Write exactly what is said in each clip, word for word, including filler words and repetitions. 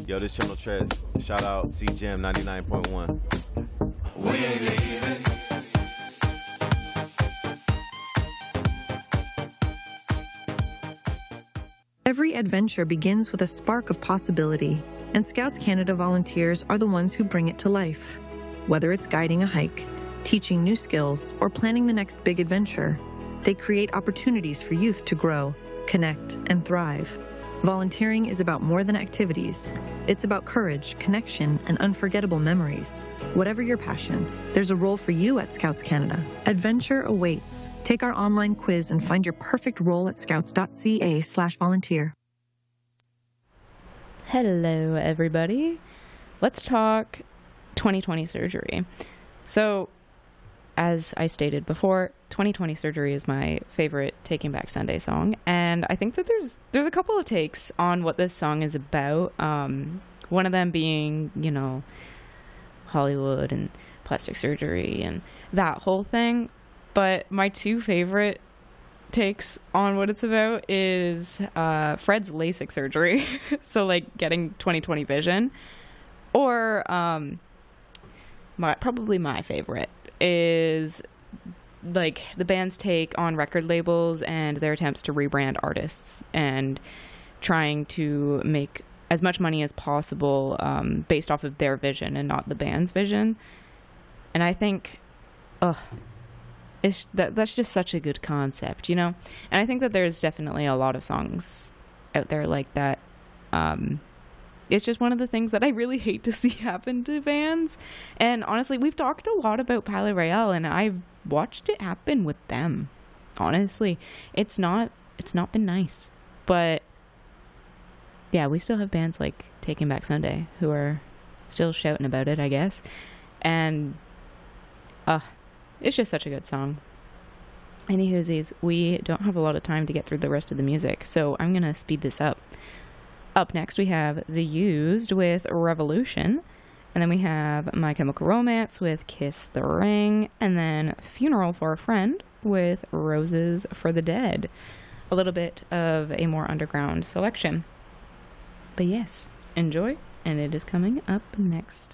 Yo, this Channel Trez. Shout out C G M ninety-nine point one. We ain't leaving. Every adventure begins with a spark of possibility, and Scouts Canada volunteers are the ones who bring it to life. Whether it's guiding a hike, teaching new skills, or planning the next big adventure, they create opportunities for youth to grow, connect, and thrive. Volunteering is about more than activities. It's about courage, connection, and unforgettable memories. Whatever your passion, there's a role for you at Scouts Canada. Adventure awaits. Take our online quiz and find your perfect role at scouts.ca slash volunteer. Hello, everybody. Let's talk twenty twenty surgery. So, as I stated before, twenty twenty Surgery is my favorite Taking Back Sunday song, and I think that there's there's a couple of takes on what this song is about. Um, one of them being, you know, Hollywood and plastic surgery and that whole thing. But my two favorite takes on what it's about is uh, Fred's LASIK surgery, so like getting twenty twenty vision, or um, my probably my favorite is like the band's take on record labels and their attempts to rebrand artists and trying to make as much money as possible um, based off of their vision and not the band's vision. And I think, oh, it's that that's just such a good concept, you know? And I think that there's definitely a lot of songs out there like that. Um, It's just one of the things that I really hate to see happen to bands. And honestly, we've talked a lot about Palais Royale, and I've watched it happen with them. Honestly, it's not it's not been nice. But yeah, we still have bands like Taking Back Sunday who are still shouting about it, I guess. And uh, it's just such a good song. Anywhoosies, we don't have a lot of time to get through the rest of the music, so I'm going to speed this up. Up next, we have The Used with Revolution. And then we have My Chemical Romance with Kiss the Ring. And then Funeral for a Friend with Roses for the Dead. A little bit of a more underground selection. But yes, enjoy. And it is coming up next.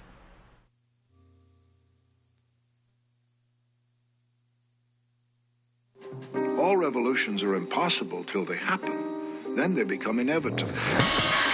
All revolutions are impossible till they happen. Then they become inevitable.